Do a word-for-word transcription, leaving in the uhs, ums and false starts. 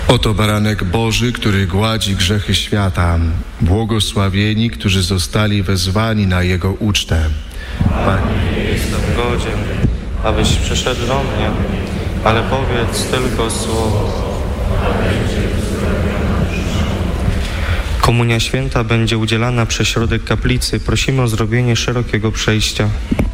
Oto baranek Boży, który gładzi grzechy świata. Błogosławieni, którzy zostali wezwani na Jego ucztę. Panie, nie jestem godzien, abyś przyszedł do mnie, ale powiedz tylko słowo. Komunia święta będzie udzielana przez środek kaplicy. Prosimy o zrobienie szerokiego przejścia.